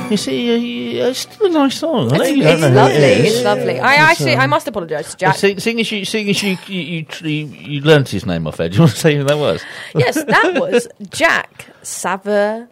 You see, it's still a nice song. I know you It's don't know who lovely. it is. It's lovely. I must apologise to Jack. Seeing as you learnt his name off there, do you want to say who that was? Yes, that was Jack Savaretti.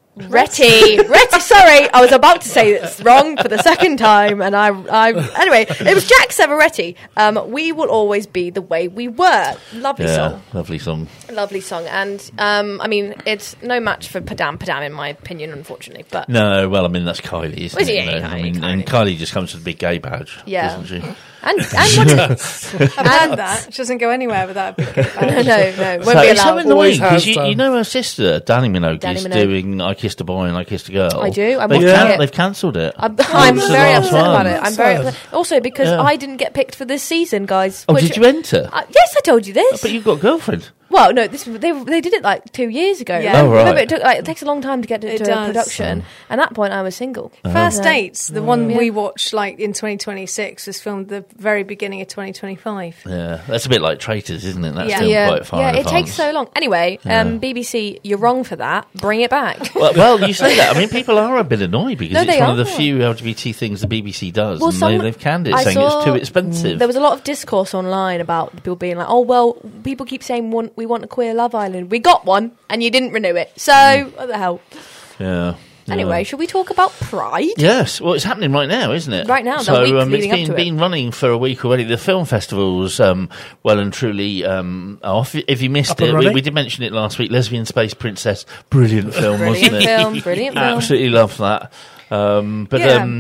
Sorry, I was about to say it's wrong for the second time, and anyway, it was Jack Savaretti. We will always be the way we were. Lovely song. Lovely song. Lovely song, and I mean, it's no match for Padam Padam in my opinion, unfortunately. But No, well, I mean that's Kylie, isn't Was it? it? Yeah, I mean, Kylie. and Kylie just comes with a big gay badge, Yeah. doesn't she? and what? I've heard that. She doesn't go anywhere without a big No, won't So be it's so allowed. annoying Always because has done. you know her sister, Danny Minogue, Danny is Minogue. doing I Kissed a Boy and I Kissed a Girl. I do. I'm They've, watching it. they've cancelled it. I'm It's the very last upset about one. it. I'm very Sad. upset. Also because Yeah. I didn't get picked for this season, guys. Oh, did you enter? Yes, I told you this. But you've got a girlfriend. Well, no, they did it like 2 years ago. Yeah. Oh, right. Remember, it takes a long time to get It to does. production. And at that point, I was single. First Yeah. Dates, the one Yeah. we watched like in 2026, was filmed the very beginning of 2025. Yeah, that's a bit like Traitors, isn't it? That's Yeah. still quite far in it advance. takes so long. Anyway, Yeah. BBC, you're wrong for that. Bring it back. Well, you say that. I mean, people are a bit annoyed because No, it's they one of the are. few LGBT things the BBC does, Well, and they've canned it, I saying saw- it's too expensive. There was a lot of discourse online about people being like, "Oh well, people keep saying we want a queer Love Island. We got one, and you didn't renew it. So what the hell?" Yeah. Anyway, should we talk about Pride? Yes, well, it's happening right now, isn't it? Right now, the so week it's leading up to it. been running for a week already. The film festival's well and truly off. If you missed Up and it, running. we did mention it last week. Lesbian Space Princess, brilliant film, Brilliant wasn't it? film, brilliant film. Absolutely loved that. But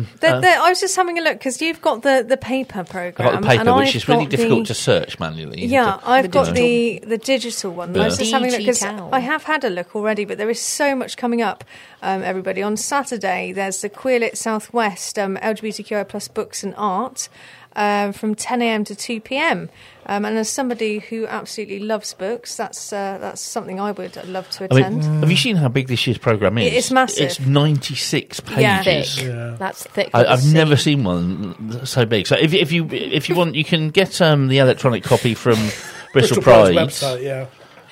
I was just having a look because you've got the paper I program. got the paper, and which I've is really got difficult the- to search manually. Yeah, The- I've got digital. the digital one. Yeah. I was just having a look because DigiTown. I have had a look already, but there is so much coming up. Everybody, on Saturday there's the Queerlit Southwest LGBTQI plus books and art from 10 a.m. to 2 p.m. And as somebody who absolutely loves books, that's something I would love to I attend. mean, have you seen how big this year's programme is? It's massive. It's 96 Yeah. pages. Thick. Yeah. That's thick. I've never seen one so big. So if you want, you can get the electronic copy from Bristol Pride. website, yeah.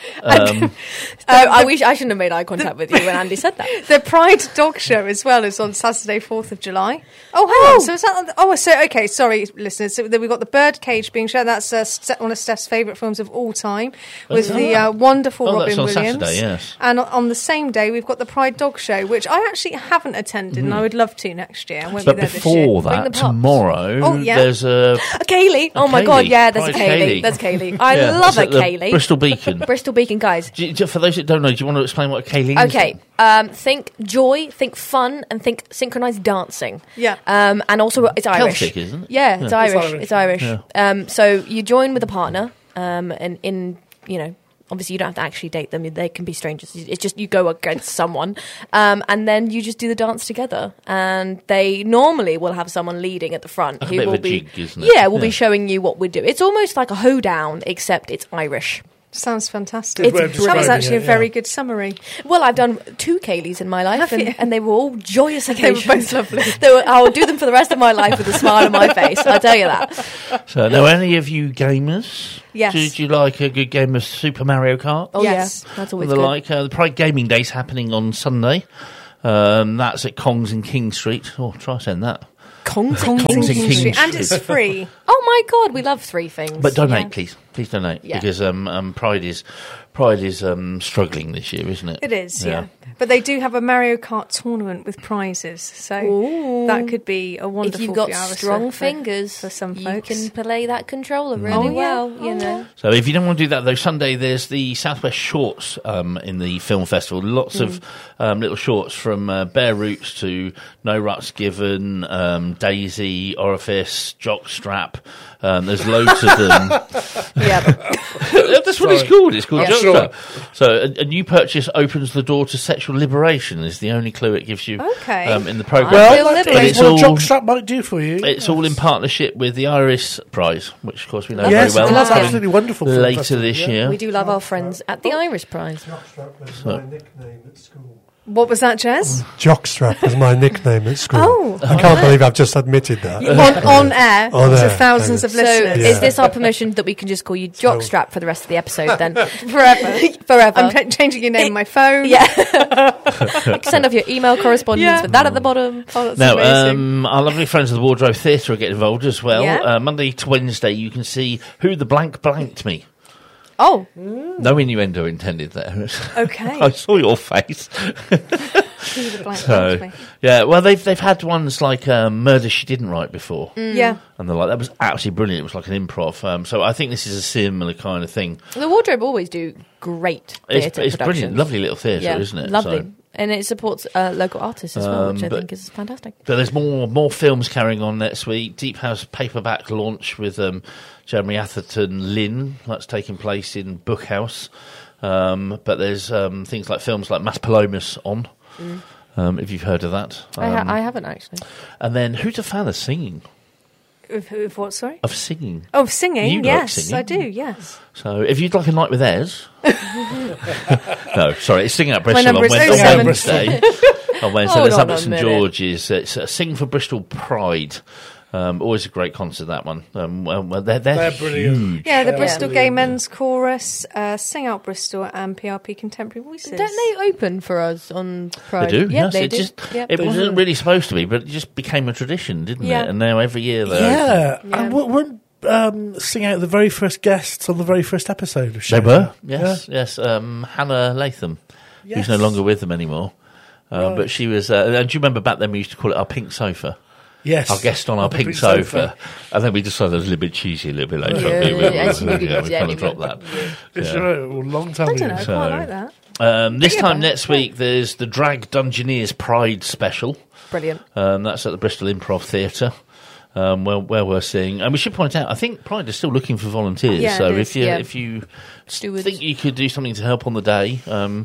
I shouldn't have made eye contact with you when Andy said that. The Pride Dog Show as well is on Saturday, 4th of July. Oh, hang on. So is that on okay, sorry, listeners. So we've got The Birdcage being shown. That's one of Steph's favourite films of all time with the wonderful Oh, Robin that's on Williams. Saturday, yes. And on the same day, we've got The Pride Dog Show, which I actually haven't attended and I would love to next year. I won't But be there this year. before Bring the that, pups. tomorrow, Oh, yeah. there's a Kaylee. Oh my Kaylee. God, yeah, there's a Pride Kaylee. Kaylee. There's Kaylee. I yeah, love it's a at the Kaylee. Bristol Beacon. Bristol Beacon, guys. For those that don't know, do you want to explain what a Kaylee is? Okay, think joy, think fun, and think synchronized dancing. Yeah. And also it's Irish. Celtic, isn't it? Yeah, it's Yeah. Irish. It's It's Irish. Yeah. So you join with a partner, and obviously you don't have to actually date them. They can be strangers. It's just you go against someone, and then you just do the dance together. And they normally will have someone leading at the front Like a who bit of will a be, jig, isn't it? yeah, will Yeah. be showing you what we do. It's almost like a hoedown, except it's Irish. Sounds fantastic. It's way of brilliant. That was describing actually it, a very yeah. good summary. Well, I've done 2 Kayleys in my life, Have you? and they were all joyous They occasions. were both lovely. I'll do them for the rest of my life with a smile on my face. I'll tell you that. So, now, any of you gamers? Yes. Do you like a good game of Super Mario Kart? Oh Yes. yeah, that's always the good. like the Pride Gaming Day's happening on Sunday. That's at Kongs in King Street. Oh, try saying that. Kongs Kongs in King Street. And it's free. Oh my God, we love 3 things. But donate, Yeah. please. Please donate, Yeah. because Pride is struggling this year, isn't it? It is, yeah. But they do have a Mario Kart tournament with prizes, so Ooh. that could be a wonderful. If you've got few hours strong for fingers, for some you folks. can play that controller really Oh, yeah. well. Oh, You know. So if you don't want to do that, though, Sunday there's the Southwest Shorts in the film festival. Lots of little shorts from Bare Roots to No Ruts Given, Daisy, Orifice, Jockstrap. There's loads of them. Yeah. That's what it's called. It's called Yeah, Jockstrap. sure. So a new purchase opens the door to sexual liberation is the only clue it gives you Okay. in the programme. I feel Well, liberated. But it's what a all- jockstrap might do for you. It's all in partnership with the Iris Prize, which of course we know Yes, very well. that's Yeah. absolutely wonderful. for the Later festival, this yeah. year. We do love our friends at the Irish Prize. Jockstrap was So- my nickname at school. What was that, Jez? Jockstrap was my nickname at school. Oh. I can't believe I've just admitted that. On air On to air, thousands of So listeners. is this our permission that we can just call you Jockstrap for the rest of the episode then? Forever. Forever. I'm changing your name on my phone. Yeah. You can send off your email correspondence with that at the bottom. Oh, that's Now, amazing. our lovely friends of the Wardrobe Theatre are getting involved as well. Yeah. Monday to Wednesday, you can see Who the Blank Blanked Me. Oh, No innuendo intended there. Okay. I saw your face. Who the blank So, blanked me? yeah, well, they've had ones like Murder She Didn't Write before. Yeah. And they're like, that was absolutely brilliant. It was like an improv. So I think this is a similar kind of thing. the Wardrobe always do great It's theatre brilliant. productions. Lovely little theatre, Yeah, isn't it? lovely. So, And it supports local artists as well, which I but- think is fantastic. but there's more films carrying on next week. Deep House paperback launch with Jeremy Atherton Lynn. That's taking place in Bookhouse. But there's things like films like Mas Palomas on, if you've heard of that. I haven't actually. And then who's a fan of singing? Of what, sorry? Of singing. Oh, singing? You like Yes, singing. I do, yes. So if you'd like a night with Ez... no, sorry, it's Singing at Bristol number on is Wednesday. On Wednesday, Hold there's on up at a St minute. George's. It's Sing for Bristol Pride. Always a great concert, that one. Well, they're brilliant. huge. Yeah, the Yeah. Bristol Yeah. Gay Men's Chorus, Sing Out Bristol, and PRP Contemporary Voices. Don't they open for us on Pride? They do, Yeah, yes. they It do. just Yeah. it wasn't really supposed to be, but it just became a tradition, didn't Yeah. it? And now every year they're open. Yeah. And weren't Sing Out the very first guests on the very first episode of They Show? were, yes. Hannah Latham, who's no longer with them anymore. But she was, and do you remember back then we used to call it our pink sofa? Yes. Our guest on our the pink sofa. And then we decided it was a little bit cheesy a little bit later. Yeah, We kind of dropped that. It's Yeah. right, a long time I don't know, ago. I So- quite like that. This Yeah, time but- next week, there's the Drag Dungeoneers Pride special. Brilliant. That's at the Bristol Improv Theatre. Where we're seeing, and we should point out, I think Pride is still looking for volunteers. Yeah, so it is, if you Stewards. think you could do something to help on the day,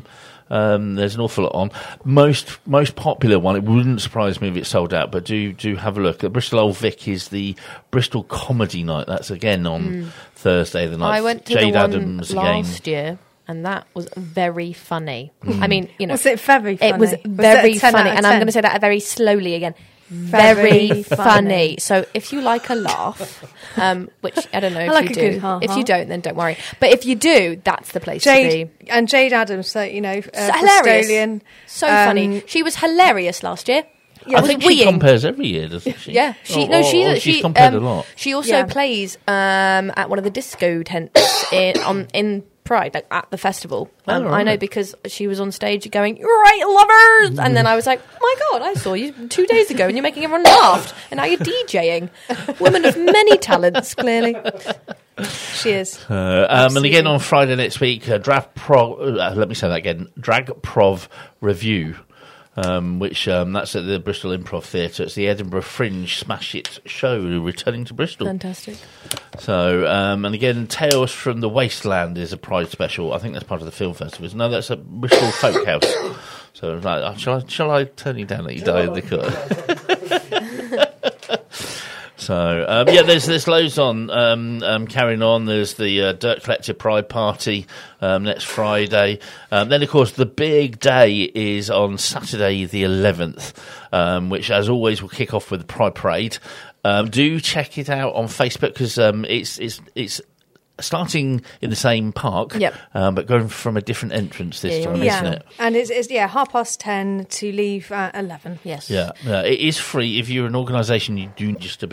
there's an awful lot on. Most popular one, it wouldn't surprise me if it's sold out, but do have a look. At Bristol Old Vic is the Bristol Comedy Night. That's again on Thursday the night. I went to Jade the one Adams last again. year, and that was very funny. I mean, Was it very funny? it was it very a 10 funny, out of and I'm 10? going to say that very slowly again. Very Very funny. funny. So if you like a laugh, which I don't know if like you a do. good ha-ha. If you don't, then don't worry. But if you do, that's the place to Jade be. and Jade Adams, so, Hilarious. Bristolian. So funny. She was hilarious last year. I think she compares every year, doesn't she? Yeah, she's compared a lot. She also Yeah. plays at one of the disco tents in Pride, like at the festival. Oh, right. I know because she was on stage going, "You're right, lovers," and then I was like, "Oh my god, I saw you 2 days ago, and you're making everyone laugh, and now you're DJing." Women of many talents, clearly. She is. And again on Friday next week, Drag Prov Review. Which that's at the Bristol Improv Theatre. It's the Edinburgh Fringe Smash It show returning to Bristol. Fantastic. So, and again, Tales from the Wasteland is a Pride special. I think that's part of the film festival. No, that's at Bristol Folk House. So, I was like, shall I turn you down that you die in the cut? So, there's loads on carrying on. There's the Dirt Collective Pride Party next Friday. Then, of course, the big day is on Saturday the 11th, which, as always, will kick off with the Pride Parade. Do check it out on Facebook because it's starting in the same park, Yep. but going from a different entrance this time, Yeah, isn't it? and it's 10:30 to leave at 11. Yes. Yeah, it is free if you're an organisation you do just